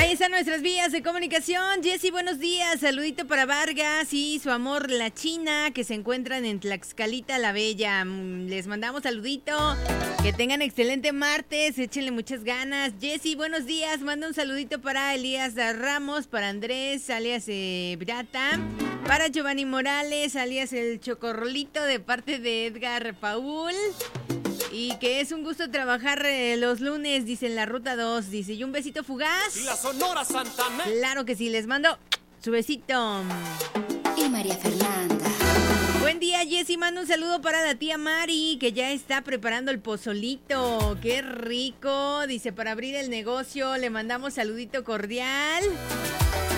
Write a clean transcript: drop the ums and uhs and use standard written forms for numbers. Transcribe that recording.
Ahí están nuestras vías de comunicación. Jessy, buenos días. Saludito para Vargas y su amor, la China, que se encuentran en Tlaxcalita la Bella. Les mandamos saludito. Que tengan excelente martes. Échenle muchas ganas. Jessy, buenos días. Manda un saludito para Elías Ramos, para Andrés, alias Brata, para Giovanni Morales, alias el Chocorrolito, de parte de Edgar Paul. Y que es un gusto trabajar los lunes, dice, en la Ruta 2. Dice, y un besito fugaz. Y la Sonora Santanera. Claro que sí, les mando su besito. Y María Fernanda. Buen día, Jessy. Mando un saludo para la tía Mari, que ya está preparando el pozolito. ¡Qué rico! Dice, para abrir el negocio le mandamos saludito cordial.